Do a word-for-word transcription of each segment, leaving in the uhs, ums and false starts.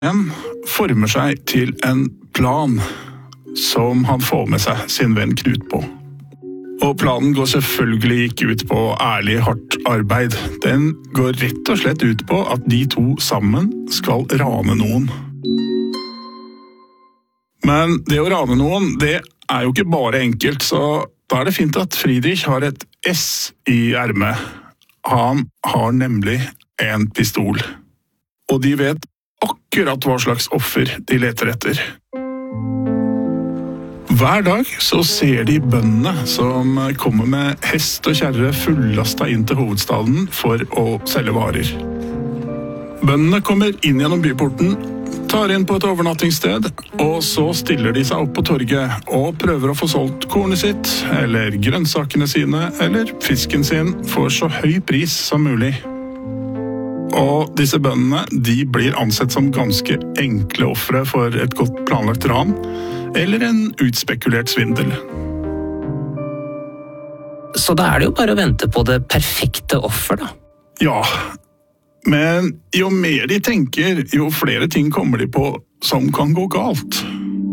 En former seg til en plan som han får med seg sin venn Knut på. Og planen går selvfølgelig ikke ut på ærlig, hardt arbeid. Den går rett og slett ut på at de to sammen skal rane noen. Men det å rane noen, det er jo ikke bare enkelt, så da er det fint at Friedrich har et S i ermet. Han har nemlig en pistol. Og de vet akkurat hva slags offer de leter etter. Hver dag så ser de bøndene som kommer med hest og kjerre fullastet inn til hovedstaden for å selge varer. Bøndene kommer inn gjennom byporten, tar inn på et overnattingssted, og så stiller de seg opp på torget og prøver å få solgt kornet sitt, eller grønnsakene sine, eller fisken sin for så høy pris som mulig. Og disse bøndene, de blir ansett som ganske enkle ofre for et godt planlagt ran, eller en utspekulert svindel. Så da er det jo bare å vente på det perfekte offer, da. Ja, men jo mer de tenker, jo flere ting kommer de på som kan gå galt.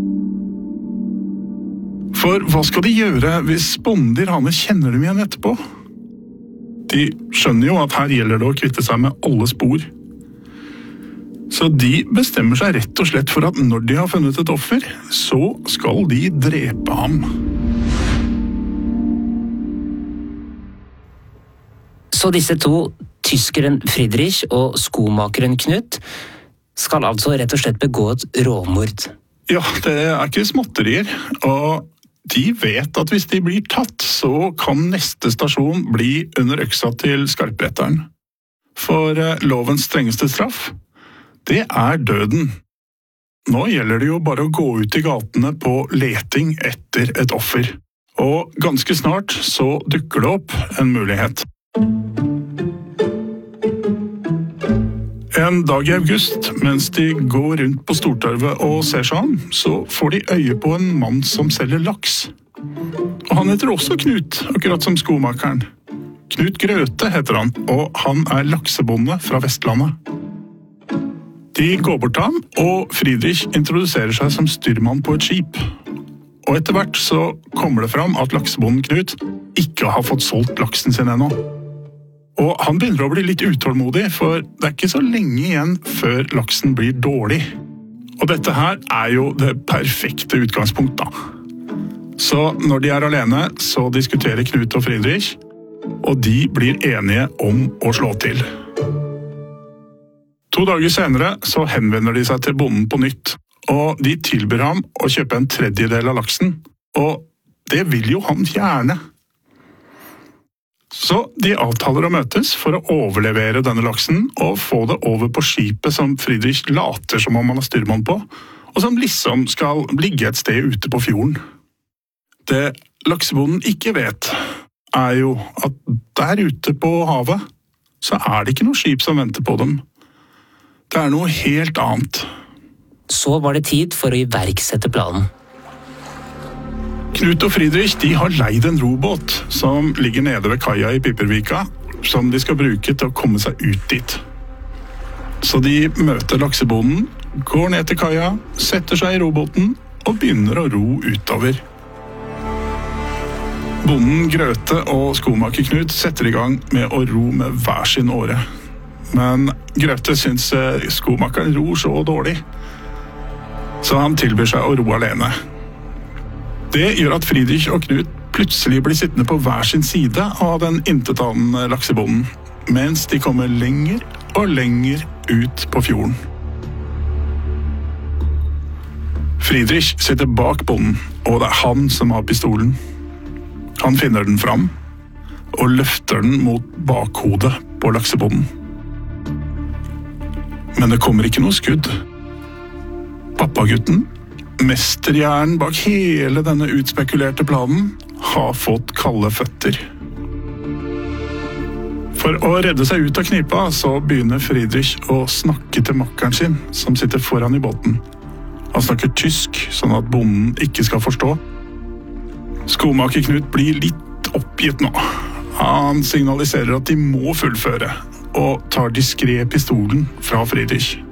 For hva skal de gjøre hvis bonde Rane kjenner dem igjen etterpå? De skjønner jo at her gjelder det å kvitte seg med alle spor. Så de bestemmer seg rett og slett for at når de har funnet et offer, så skal de drepe ham. Så disse to, tyskeren Friedrich og skomakeren Knut, skal altså rett og slett begå et råmord? Ja, det er ikke småtterier, og de vet at hvis de blir tatt, så kan neste stasjon bli under øksa til skarpretteren. For lovens strengeste straff, det er døden. Nå gjelder det jo bare å gå ut i gatene på leting etter et offer. Og ganske snart så dukker det opp en mulighet. En dag i august, mens de går rundt på Stortorvet og ser seg om, så får de øye på en mann som selger laks. Og han heter også Knut, akkurat som skomakeren. Knut Grøte heter han, og han er laksebonde fra Vestlandet. De går bort til ham, og Friedrich introduserer seg som styrmann på et skip. Og etter hvert så kommer det fram at laksebonden Knut ikke har fått solgt laksen sin ennå. Og han begynner å bli litt utålmodig, for det er ikke så lenge igjen før laksen blir dårlig. Og dette her er jo det perfekte utgangspunkt, da. Så når de er alene, så diskuterer Knut og Friedrich, og de blir enige om å slå til. To dager senere så henvender de seg til bonden på nytt, og de tilbyr ham å kjøpe en tredjedel av laksen, og det vil jo han gjerne. Så de avtaler å møtes for å overlevere denne laksen og få det over på skipet som Friedrich later som om han er styrmann på, og som liksom skal ligge et sted ute på fjorden. Det laksebonden ikke vet, er jo at der ute på havet så er det ikke noe skip som venter på dem. Det er noe helt annet. Så var det tid for å iverksette planen. Knut og Friedrich de har leid en robåt som ligger nede ved kaia i Pipervika, som de skal bruke til å komme seg ut dit. Så de møter laksebonden, går ned til kaia, setter seg i robåten og begynner å ro utover. Bonden Grøte og skomaker Knut setter i gang med å ro med hver sin åre. Men Grøte syns skomakeren ror så dårlig, så han tilbyr seg å ro alene. Det gjør at Friedrich og Knut plutselig blir sittende på hver sin side av den intetanende laksebonden, mens de kommer lenger og lenger ut på fjorden. Friedrich sitter bak bonden, og det er han som har pistolen. Han finner den fram, og løfter den mot bakhodet på laksebonden. Men det kommer ikke noe skudd. Pappagutten, mesterhjernen bak hele denne utspekulerte planen, har fått kalde føtter. For å redde seg ut av knipa, så begynner Friedrich å snakke til makkeren sin, som sitter foran i båten. Han snakker tysk, sånn at bonden ikke skal forstå. Skomaker Knut blir litt oppgitt nå. Han signaliserer at de må fullføre, og tar diskret pistolen fra Friedrich.